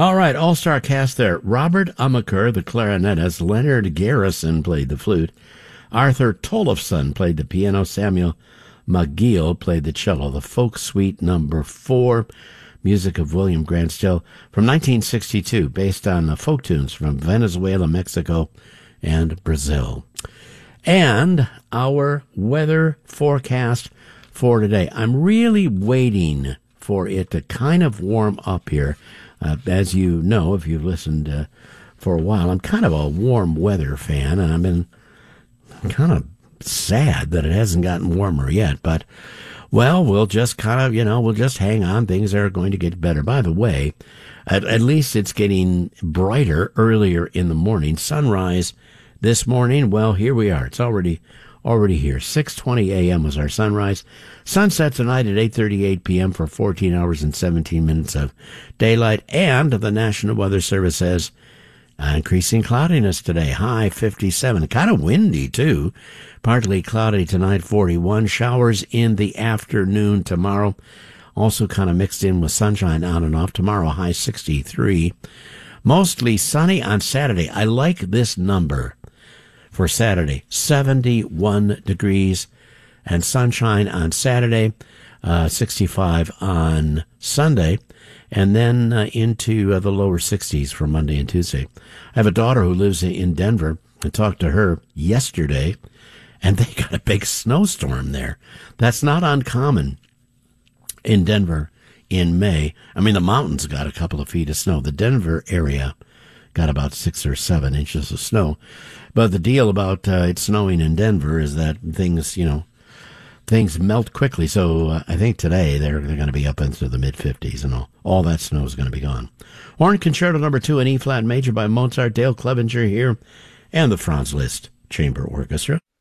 All right, all-star cast there. Robert Amaker, the clarinetist. Leonard Garrison played the flute. Arthur Tollefson played the piano. Samuel McGill played the cello. The Folk Suite number 4, music of William Grant Still, from 1962, based on folk tunes from Venezuela, Mexico, and Brazil. And our weather forecast for today. I'm really waiting for it to kind of warm up here. As you know, if you've listened for a while, I'm kind of a warm weather fan, and I've been kind of sad that it hasn't gotten warmer yet. But, well, we'll just kind of, we'll just hang on. Things are going to get better. By the way, at least it's getting brighter earlier in the morning. Sunrise this morning, well, here we are. It's already here. 6:20 a.m. was our sunrise. Sunset tonight at 8:38 p.m. for 14 hours and 17 minutes of daylight. And the National Weather Service says increasing cloudiness today, high 57. Kind of windy, too. Partly cloudy tonight, 41. Showers in the afternoon tomorrow. Also kind of mixed in with sunshine on and off. Tomorrow, high 63. Mostly sunny on Saturday. I like this number for Saturday, 71 degrees and sunshine on Saturday, 65 on Sunday, and then into the lower 60s for Monday and Tuesday. I have a daughter who lives in Denver. I talked to her yesterday, and they got a big snowstorm there. That's not uncommon in Denver in May. I mean, the mountains got a couple of feet of snow. The Denver area got about 6 or 7 inches of snow. But the deal about it snowing in Denver is that things melt quickly. So I think today they're going to be up into the mid-50s, and all that snow is going to be gone. Horn Concerto number 2 in E-flat major by Mozart, Dale Clevenger here, and the Franz Liszt Chamber Orchestra.